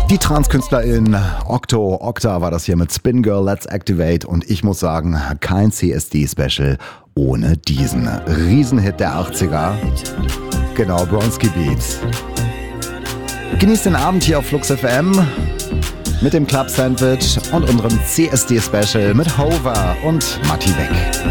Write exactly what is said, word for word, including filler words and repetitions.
Die Transkünstlerin Okto, Okta war das hier mit Spin Girl, Let's Activate, und ich muss sagen, kein C S D-Special ohne diesen Riesenhit der achtziger. Genau, Bronski Beats. Genießt den Abend hier auf Flux F M mit dem Club Sandwich und unserem C S D-Special mit Hover und Matti Beck.